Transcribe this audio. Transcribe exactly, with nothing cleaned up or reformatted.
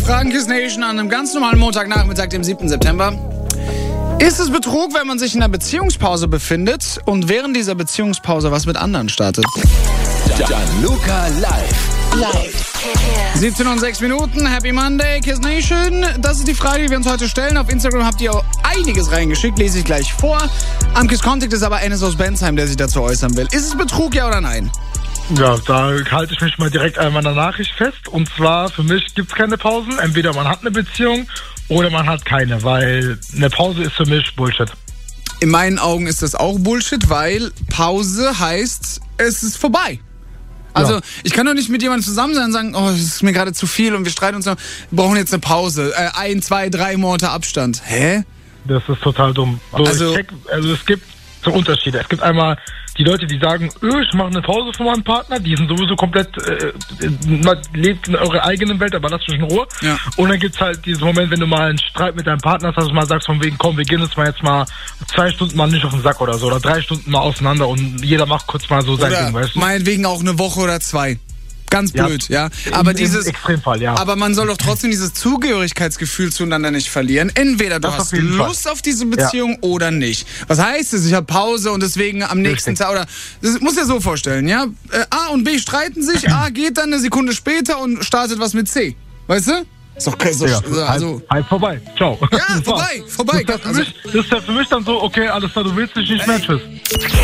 Fragen Kiss Nation an einem ganz normalen Montagnachmittag, dem siebten September. Ist es Betrug, wenn man sich in einer Beziehungspause befindet und während dieser Beziehungspause was mit anderen startet? Gianluca live. Live. siebzehn und sechs Minuten, Happy Monday, Kiss Nation. Das ist die Frage, die wir uns heute stellen. Auf Instagram habt ihr einiges reingeschickt, lese ich gleich vor. Am Kiss Contact ist aber Enes aus Bensheim, der sich dazu äußern will. Ist es Betrug, ja oder nein? Ja, da halte ich mich mal direkt an meiner Nachricht fest. Und zwar, für mich gibt es keine Pausen. Entweder man hat eine Beziehung oder man hat keine, weil eine Pause ist für mich Bullshit. In meinen Augen ist das auch Bullshit, weil Pause heißt, es ist vorbei. Also, ja. Ich kann doch nicht mit jemandem zusammen sein und sagen, oh, das ist mir gerade zu viel und wir streiten uns noch, wir brauchen jetzt eine Pause. Äh, ein, zwei, drei Monate Abstand. Hä? Das ist total dumm. Also, Also, ich check, also es gibt so Unterschiede. Es gibt einmal die Leute, die sagen, öh, ich mache eine Pause von meinem Partner, die sind sowieso komplett, äh, lebt in eurer eigenen Welt, aber lasst euch in Ruhe. Ja. Und dann gibt's halt diesen Moment, wenn du mal einen Streit mit deinem Partner hast, dass du mal sagst von wegen, komm, wir gehen uns mal jetzt mal zwei Stunden mal nicht auf den Sack oder so, oder drei Stunden mal auseinander und jeder macht kurz mal so sein oder Ding, weißt du? meinetwegen auch eine Woche oder zwei. Ganz Ja. blöd, ja. Aber Im- dieses, im Extremfall, ja. aber man soll doch trotzdem dieses Zugehörigkeitsgefühl zueinander nicht verlieren. Entweder du Das hast auf jeden Fall. Lust auf diese Beziehung oder nicht. Was heißt es? Ich habe Pause und deswegen am nächsten Richtig. Tag, oder, das muss ja so vorstellen, ja. Äh, A und B streiten sich, A geht dann eine Sekunde später und startet was mit C. Weißt du? Ist doch so, Ja, so, also, halt, halt vorbei. Ciao. ja, Das war's. vorbei, vorbei. Das ist, ja für Also- mich, das ist ja für mich dann so, okay, alles klar, du willst dich nicht mehr, tschüss.